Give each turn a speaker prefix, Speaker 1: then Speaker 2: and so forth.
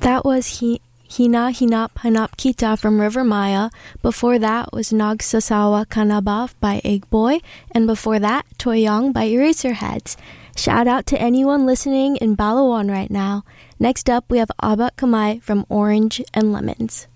Speaker 1: That was Hina Hinap Hanap Kita from River Maya. Before that was Nagsasawa Kanabaf by Egg Boy. And before that, Toyong by Eraserheads. Shout out to anyone listening in Balawan right now. Next up, we have Abat Kamai from Orange and Lemons.